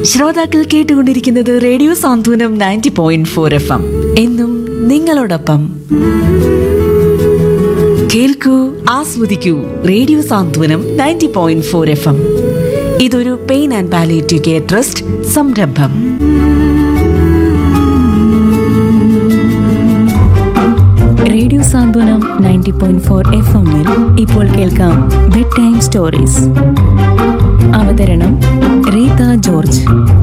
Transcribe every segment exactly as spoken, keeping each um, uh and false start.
ശ്രോതാക്കൾ കേട്ടുകൊണ്ടിരിക്കുന്നത് റേഡിയോ സാന്ത്വനം ninety point four F M. എന്നും നിങ്ങളോടൊപ്പം. കേൾക്കൂ, ആസ്വദിക്കൂ. റേഡിയോ സാന്ത്വനം ninety point four F M. ഇതൊരു pain and palliative care trust സംരംഭം. റേഡിയോ സാന്ത്വനം നയൻറ്റി പോയിന്റ് ഫോർ എഫ് എമ്മിൽ ഇപ്പോൾ കേൾക്കാം ബെഡ് ടൈം സ്റ്റോറീസ്. അവതരണം റീത ജോർജ്.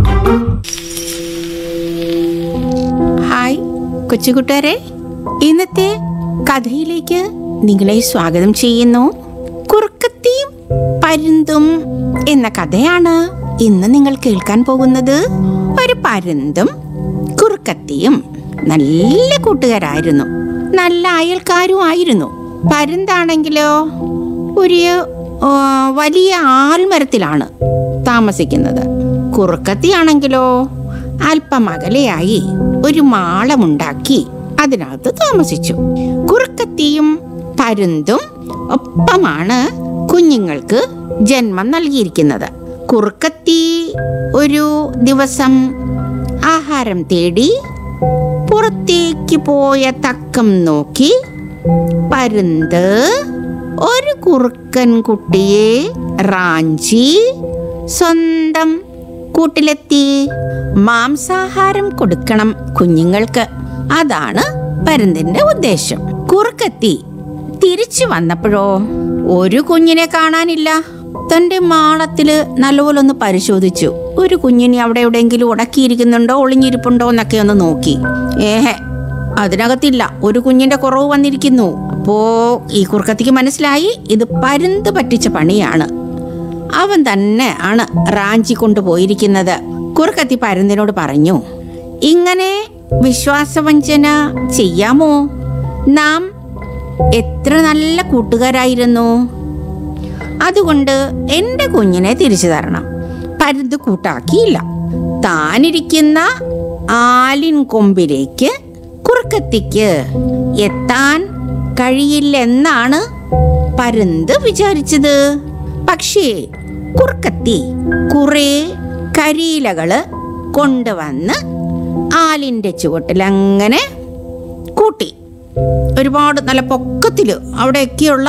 ഹായ് കൊച്ചുകൂട്ടുകാരെ, ഇന്നത്തെ കഥയിലേക്ക് നിങ്ങളെ സ്വാഗതം ചെയ്യുന്നു. കുറുക്കത്തിയും പരുന്തും എന്ന കഥയാണ് ഇന്ന് നിങ്ങൾ കേൾക്കാൻ പോകുന്നത്. ഒരു പരുന്തും കുറുക്കത്തിയും നല്ല കൂട്ടുകാരായിരുന്നു, നല്ല അയൽക്കാരും ആയിരുന്നു. പരുന്താണെങ്കിലോ ഒരു വലിയ ആൽമരത്തിലാണ് താമസിക്കുന്നത്. കുറുക്കത്തിയാണെങ്കിലോ അല്പം അകലെയായി ഒരു മാളമുണ്ടാക്കി അതിനകത്ത് താമസിച്ചു. കുറുക്കത്തിയും പരുന്തും ഒപ്പമാണ് കുഞ്ഞുങ്ങൾക്ക് ജന്മം നൽകിയിരിക്കുന്നത്. കുറുക്കത്തി ഒരു ദിവസം ആഹാരം തേടി പുറത്തേക്ക് പോയ തക്കം നോക്കി പരുന്ത് ഒരു കുറുക്കൻ കുട്ടിയെ റാഞ്ചി സ്വന്തം കൂട്ടിലെത്തി. മാംസാഹാരം കൊടുക്കണം കുഞ്ഞുങ്ങൾക്ക്, അതാണ് പരുന്തിന്റെ ഉദ്ദേശം. കുറുക്കത്തി തിരിച്ചു വന്നപ്പോഴോ ഒരു കുഞ്ഞിനെ കാണാനില്ല. തന്റെ മാളത്തില് നല്ലപോലെ ഒന്ന് പരിശോധിച്ചു. ഒരു കുഞ്ഞിനെ അവിടെ എവിടെയെങ്കിലും ഉടക്കിയിരിക്കുന്നുണ്ടോ, ഒളിഞ്ഞിരിപ്പുണ്ടോ എന്നൊക്കെ ഒന്ന് നോക്കി. ഏഹേ, അതിനകത്തില്ല. ഒരു കുഞ്ഞിന്റെ കുറവ് വന്നിരിക്കുന്നു. അപ്പോ ഈ കുറുക്കത്തിക്ക് മനസ്സിലായി ഇത് പരുന്ത് പറ്റിച്ച പണിയാണ്. അവൻ തന്നെ ആണ് റാഞ്ചി കൊണ്ടുപോയിരിക്കുന്നത്. കുറുക്കത്തി പരുന്തിനോട് പറഞ്ഞു, ഇങ്ങനെ വിശ്വാസവഞ്ചന ചെയ്യാമോ? നാം എത്ര നല്ല കൂട്ടുകാരായിരുന്നു. അതുകൊണ്ട് എൻ്റെ കുഞ്ഞിനെ തിരിച്ചു തരണം. പരുന്ത് കൂട്ടാക്കിയില്ല. താനിരിക്കുന്ന ആലിൻ കൊമ്പിലേക്ക് കുറുക്കത്തിക്ക് എത്താൻ കഴിയില്ലെന്നാണ് പരുന്ത് വിചാരിച്ചത്. പക്ഷേ കുറുക്കത്തി കുറെ കരിയിലകള് കൊണ്ടുവന്ന് ആലിന്റെ ചുവട്ടിൽ അങ്ങനെ കൂട്ടി. ഒരുപാട് നല്ല പൊക്കത്തില് അവിടെയൊക്കെയുള്ള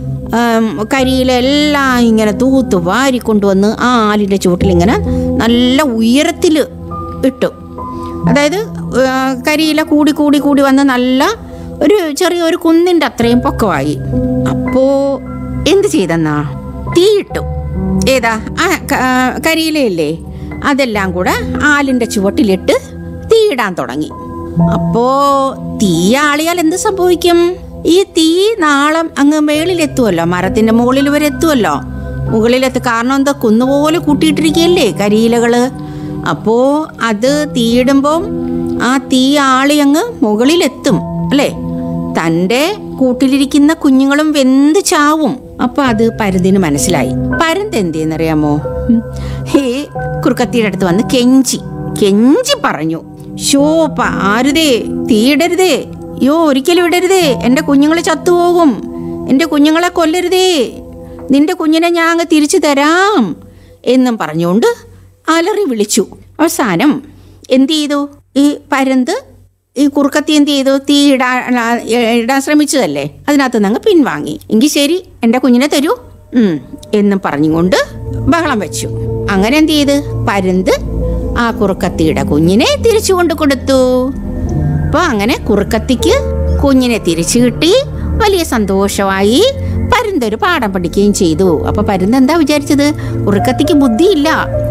കരിയിലെല്ലാം ഇങ്ങനെ തൂത്ത് വാരി കൊണ്ടുവന്ന് ആ ആലിന്റെ ചുവട്ടിൽ ഇങ്ങനെ നല്ല ഉയരത്തിൽ ഇട്ടു. അതായത് കരിയില കൂടി കൂടി കൂടി വന്ന് നല്ല ഒരു ചെറിയൊരു കുന്നിൻ്റെ അത്രയും പൊക്കമായി. അപ്പോ എന്ത് ചെയ്തെന്നാ, തീയിട്ടു. ഏതാ ആ കരിയിലയില്ലേ, അതെല്ലാം കൂടെ ആലിന്റെ ചുവട്ടിലിട്ട് തീയിടാൻ തുടങ്ങി. അപ്പോ തീ ആളിയാൽ എന്ത് സംഭവിക്കും? ഈ തീ നാളം അങ്ങ് മേളിലെത്തുമല്ലോ, മരത്തിന്റെ മുകളിൽ വരെ എത്തുമല്ലോ. മുകളിലെത്ത് കാരണം എന്താ, കുന്നുപോലെ കൂട്ടിയിട്ടിരിക്കുകയല്ലേ കരിയിലകള്. അപ്പോ അത് തീയിടുമ്പോൾ ആ തീ ആളി അങ്ങ് മുകളിലെത്തും അല്ലേ. തൻ്റെ കൂട്ടിലിരിക്കുന്ന കുഞ്ഞുങ്ങളും വെന്ത് ചാവും. അപ്പൊ അത് പരുന്തിന് മനസ്സിലായി. പരുന്ത് എന്തെന്നറിയാമോ, ഈ കുറുക്കത്തിയുടെ അടുത്ത് വന്ന് കെഞ്ചി കെഞ്ചി പറഞ്ഞു, ഷോ പാരുതേ, തീയിടരുതേ, യോ ഒരിക്കലും ഇടരുതേ, എൻ്റെ കുഞ്ഞുങ്ങൾ ചത്തുപോകും, എൻ്റെ കുഞ്ഞുങ്ങളെ കൊല്ലരുതേ, നിന്റെ കുഞ്ഞിനെ ഞാൻ അങ്ങ് തിരിച്ചു തരാം എന്നും പറഞ്ഞുകൊണ്ട് അലറി വിളിച്ചു. അവസാനം എന്ത് ചെയ്തു, ഈ പരുന്ത് ഈ കുറുക്കത്തി എന്ത് ചെയ്തു, തീ ഇടാൻ ഇടാൻ ശ്രമിച്ചതല്ലേ, അതിനകത്ത് നിന്ന് അങ്ങ് പിൻവാങ്ങി. എങ്കിൽ ശരി, എൻ്റെ കുഞ്ഞിനെ തരൂ എന്നും പറഞ്ഞുകൊണ്ട് ബഹളം വെച്ചു. അങ്ങനെ എന്ത് ചെയ്ത് പരുന്ത് ആ കുറുക്കത്തിയുടെ കുഞ്ഞിനെ തിരിച്ചു കൊണ്ട് കൊടുത്തു. അപ്പൊ അങ്ങനെ കുറുക്കത്തിക്ക് കുഞ്ഞിനെ തിരിച്ചു കിട്ടി. വലിയ സന്തോഷമായി. പരുന്തൊരു പാഠം പഠിക്കുകയും ചെയ്തു. അപ്പൊ പരുന്ത് എന്താ വിചാരിച്ചത്, കുറുക്കത്തിക്ക് ബുദ്ധിയില്ല,